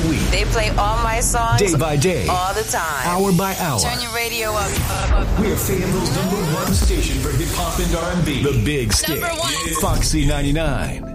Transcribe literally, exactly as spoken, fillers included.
week. They play all my songs. Day by day. All the time. Hour by hour. Turn your radio up. up, up. We're Fayetteville's number one station for hip-hop and R and B. The Big Stick. Number one. Foxy ninety-nine.